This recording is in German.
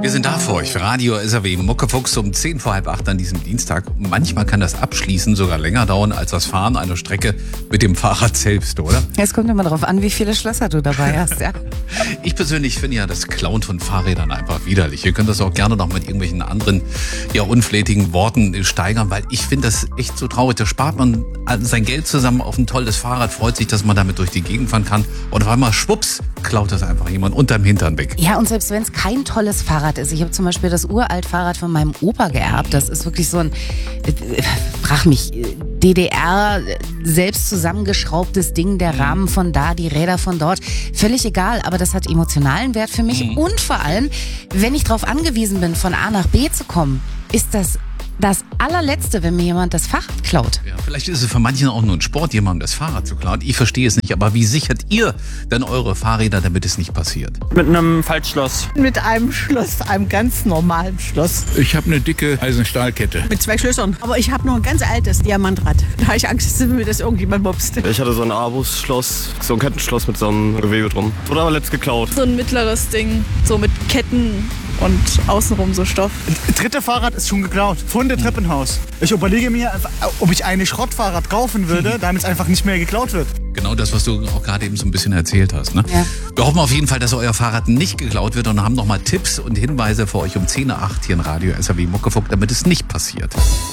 Wir sind da für euch. Radio SAW Muckefuchs um 10 vor halb 8 an diesem Dienstag. Manchmal kann das Abschließen sogar länger dauern als das Fahren einer Strecke mit dem Fahrrad selbst, oder? Es kommt immer darauf an, wie viele Schlösser du dabei hast, ja. Ich persönlich finde ja das Klauen von Fahrrädern einfach widerlich. Ihr könnt das auch gerne noch mit irgendwelchen anderen, ja, unflätigen Worten steigern, weil ich finde das echt so traurig. Da spart man sein Geld zusammen auf ein tolles Fahrrad, freut sich, dass man damit durch die Gegend fahren kann. Und auf einmal, schwupps, klaut das einfach jemand unterm Hintern weg. Ja, und selbst wenn es kein tolles Fahrrad ist. Ich habe zum Beispiel das Uralt-Fahrrad von meinem Opa geerbt. Das ist wirklich so ein, frag mich, DDR selbst zusammengeschraubtes Ding, der Rahmen von da, die Räder von dort. Völlig egal, aber das hat emotionalen Wert für mich. Und vor allem, wenn ich darauf angewiesen bin, von A nach B zu kommen, ist das allerletzte, wenn mir jemand das Fahrrad klaut. Ja, vielleicht ist es für manchen auch nur ein Sport, jemandem das Fahrrad zu klauen. Ich verstehe es nicht, aber wie sichert ihr denn eure Fahrräder, damit es nicht passiert? Mit einem Faltschloss. Mit einem Schloss, einem ganz normalen Schloss. Ich habe eine dicke Eisenstahlkette. Mit 2 Schlössern. Aber ich habe noch ein ganz altes Diamantrad. Da habe ich Angst, dass mir das irgendjemand mobst. Ich hatte so ein Abus-Schloss, so ein Kettenschloss mit so einem Gewebe drum. Wurde aber letzt geklaut. So ein mittleres Ding, so mit Ketten und außenrum so Stoff. Das dritte Fahrrad ist schon geklaut, von der Treppenhaus. Ich überlege mir, ob ich ein Schrottfahrrad kaufen würde, damit es einfach nicht mehr geklaut wird. Genau das, was du auch gerade eben so ein bisschen erzählt hast. Ne? Ja. Wir hoffen auf jeden Fall, dass euer Fahrrad nicht geklaut wird und haben nochmal Tipps und Hinweise für euch um 10:08 hier in Radio SAW Muckefuck, damit es nicht passiert.